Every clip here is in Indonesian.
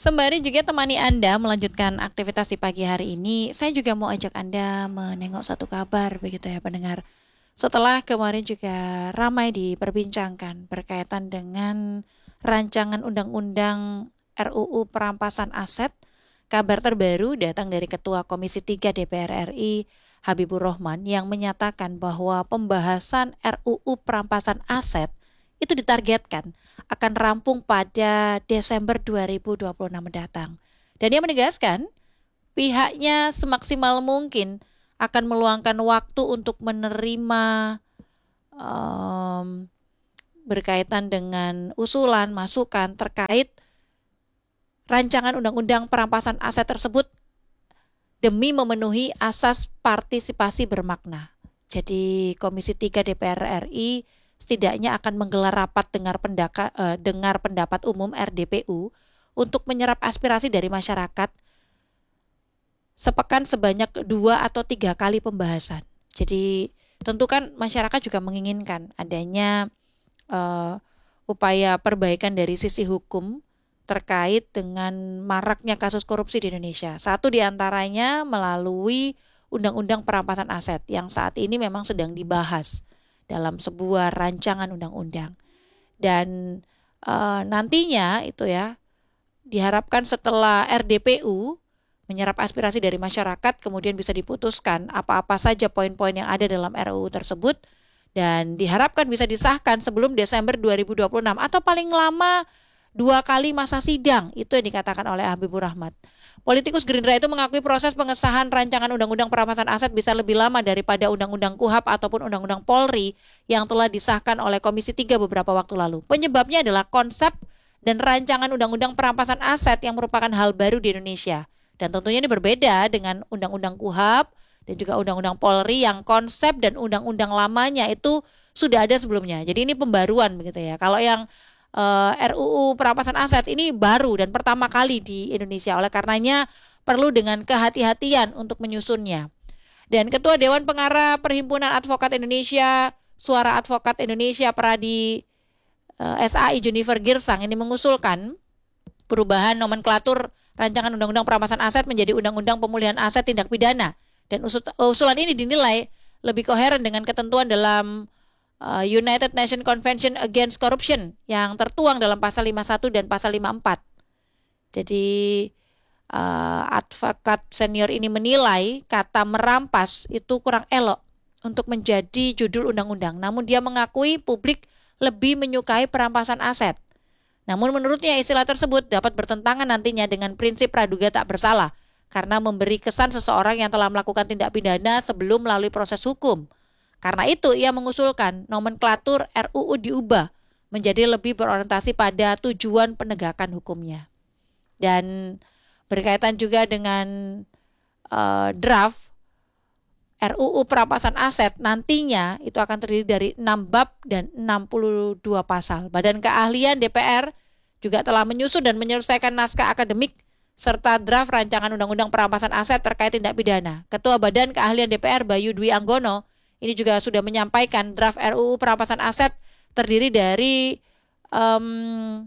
Sembari juga temani Anda melanjutkan aktivitas di pagi hari ini, saya juga mau ajak Anda menengok satu kabar begitu ya pendengar. Setelah kemarin juga ramai diperbincangkan berkaitan dengan rancangan undang-undang RUU perampasan aset, kabar terbaru datang dari Ketua Komisi 3 DPR RI Habibur Rahman yang menyatakan bahwa pembahasan RUU perampasan aset itu ditargetkan akan rampung pada Desember 2026 mendatang. Dan dia menegaskan pihaknya semaksimal mungkin akan meluangkan waktu untuk menerima berkaitan dengan usulan, masukan terkait rancangan undang-undang perampasan aset tersebut demi memenuhi asas partisipasi bermakna. Jadi Komisi 3 DPR RI setidaknya akan menggelar rapat dengar pendapat umum RDPU untuk menyerap aspirasi dari masyarakat sepekan sebanyak 2 atau 3 kali pembahasan. Jadi tentu kan masyarakat juga menginginkan adanya upaya perbaikan dari sisi hukum terkait dengan maraknya kasus korupsi di Indonesia. Satu diantaranya melalui Undang-Undang Perampasan Aset yang saat ini memang sedang dibahas dalam sebuah rancangan undang-undang. Dan nantinya itu ya diharapkan setelah RDPU menyerap aspirasi dari masyarakat kemudian bisa diputuskan apa-apa saja poin-poin yang ada dalam RUU tersebut dan diharapkan bisa disahkan sebelum Desember 2026 atau paling lama 2 kali masa sidang, itu yang dikatakan oleh Habibur Rahman. Politikus Gerindra itu mengakui proses pengesahan rancangan undang-undang perampasan aset bisa lebih lama daripada undang-undang KUHP ataupun undang-undang Polri yang telah disahkan oleh Komisi 3 beberapa waktu lalu. Penyebabnya adalah konsep dan rancangan undang-undang perampasan aset yang merupakan hal baru di Indonesia. Dan tentunya ini berbeda dengan undang-undang KUHP dan juga undang-undang Polri yang konsep dan undang-undang lamanya itu sudah ada sebelumnya. Jadi ini pembaruan begitu ya. Kalau yang RUU perampasan aset ini baru dan pertama kali di Indonesia. Oleh karenanya perlu dengan kehati-hatian untuk menyusunnya. Dan Ketua Dewan Pengarah Perhimpunan Advokat Indonesia, Suara Advokat Indonesia Pradi SAI Junifer Girsang ini mengusulkan perubahan nomenklatur rancangan undang-undang perampasan aset menjadi undang-undang pemulihan aset tindak pidana. Dan usulan ini dinilai lebih koheren dengan ketentuan dalam United Nations Convention Against Corruption yang tertuang dalam pasal 51 dan pasal 54. Jadi advokat senior ini menilai kata merampas itu kurang elok untuk menjadi judul undang-undang. Namun dia mengakui publik lebih menyukai perampasan aset. Namun menurutnya istilah tersebut dapat bertentangan nantinya dengan prinsip praduga tak bersalah karena memberi kesan seseorang yang telah melakukan tindak pidana sebelum melalui proses hukum. Karena itu ia mengusulkan nomenklatur RUU diubah menjadi lebih berorientasi pada tujuan penegakan hukumnya. Dan berkaitan juga dengan draft RUU perampasan aset nantinya itu akan terdiri dari 6 bab dan 62 pasal. Badan Keahlian DPR juga telah menyusun dan menyelesaikan naskah akademik serta draft rancangan undang-undang perampasan aset terkait tindak pidana. Ketua Badan Keahlian DPR Bayu Dwi Anggono ini juga sudah menyampaikan draft RUU perampasan aset terdiri dari 6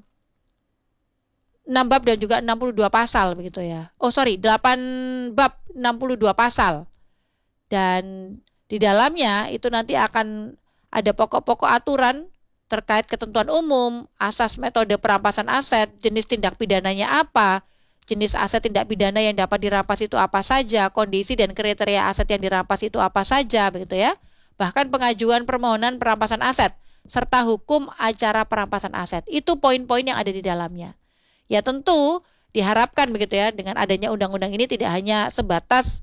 bab dan juga 62 pasal begitu ya. 8 bab 62 pasal. Dan di dalamnya itu nanti akan ada pokok-pokok aturan terkait ketentuan umum, asas metode perampasan aset, jenis tindak pidananya apa, jenis aset tindak pidana yang dapat dirampas itu apa saja, kondisi dan kriteria aset yang dirampas itu apa saja, begitu ya. Bahkan pengajuan permohonan perampasan aset, serta hukum acara perampasan aset. Itu poin-poin yang ada di dalamnya. Ya tentu diharapkan begitu ya, dengan adanya undang-undang ini tidak hanya sebatas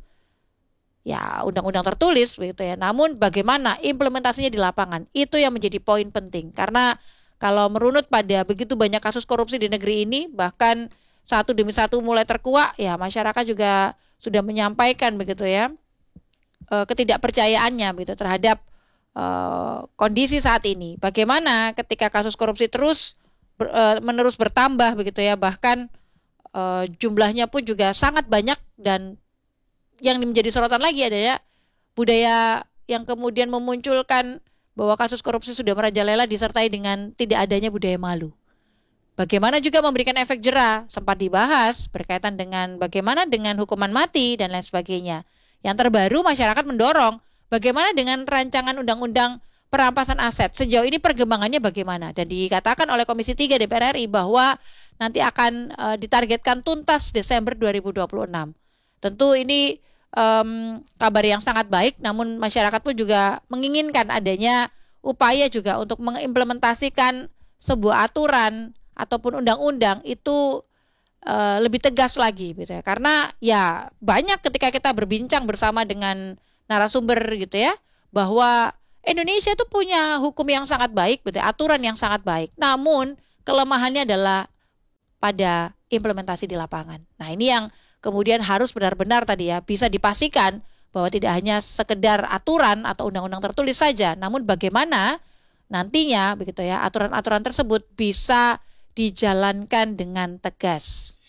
ya undang-undang tertulis begitu ya. Namun bagaimana implementasinya di lapangan, itu yang menjadi poin penting. Karena kalau merunut pada begitu banyak kasus korupsi di negeri ini, bahkan satu demi satu mulai terkuak, ya masyarakat juga sudah menyampaikan begitu ya ketidakpercayaannya begitu terhadap kondisi saat ini. Bagaimana ketika kasus korupsi terus menerus bertambah begitu ya, bahkan jumlahnya pun juga sangat banyak. Dan yang menjadi sorotan lagi adalah budaya yang kemudian memunculkan bahwa kasus korupsi sudah merajalela disertai dengan tidak adanya budaya malu. Bagaimana juga memberikan efek jera, sempat dibahas berkaitan dengan bagaimana dengan hukuman mati dan lain sebagainya. Yang terbaru masyarakat mendorong bagaimana dengan rancangan undang-undang perampasan aset. Sejauh ini perkembangannya bagaimana? Dan dikatakan oleh Komisi 3 DPR RI bahwa nanti akan ditargetkan tuntas Desember 2026. Tentu ini kabar yang sangat baik, namun masyarakat pun juga menginginkan adanya upaya juga untuk mengimplementasikan sebuah aturan ataupun undang-undang itu lebih tegas lagi gitu ya. Karena ya banyak ketika kita berbincang bersama dengan narasumber gitu ya, bahwa Indonesia itu punya hukum yang sangat baik, gitu ya, aturan yang sangat baik. Namun kelemahannya adalah pada implementasi di lapangan. Nah, ini yang kemudian harus benar-benar tadi ya bisa dipastikan bahwa tidak hanya sekedar aturan atau undang-undang tertulis saja, namun bagaimana nantinya begitu ya aturan-aturan tersebut bisa dijalankan dengan tegas.